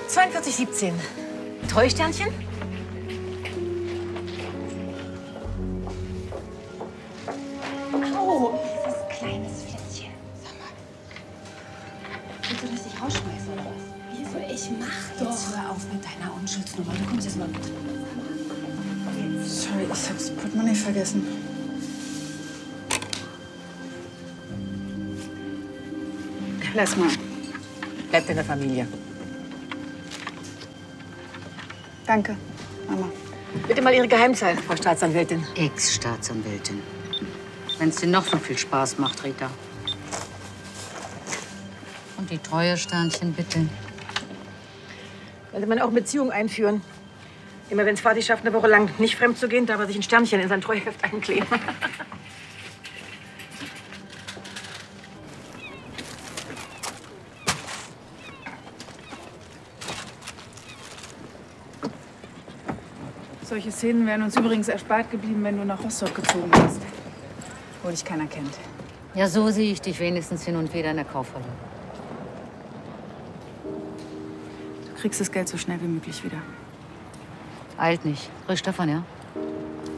42,17. Treusternchen? Au, dieses kleines Flitzchen. Sag mal. Willst du, dass ich rausschmeiße oder was? Wieso? Ich mach doch. Jetzt hör auf mit deiner Unschuldsnummer. Du kommst jetzt mal mit. Sorry, ich hab's Portemonnaie vergessen. Lass mal. Bleibt in der Familie. Danke, Mama. Bitte mal Ihre Geheimzahl, Frau Staatsanwältin. Ex-Staatsanwältin. Wenn es dir noch so viel Spaß macht, Rita. Und die Treuesternchen, bitte. Sollte man auch in Beziehung einführen. Immer wenn es Vati schafft, eine Woche lang nicht fremd zu gehen, darf er sich ein Sternchen in sein Treuheft einkleben. Solche Szenen wären uns übrigens erspart geblieben, wenn du nach Rostock gezogen wärst. Wo dich keiner kennt. Ja, so sehe ich dich wenigstens hin und wieder in der Kaufhalle. Du kriegst das Geld so schnell wie möglich wieder. Eilt nicht. Grüß Stefan, ja?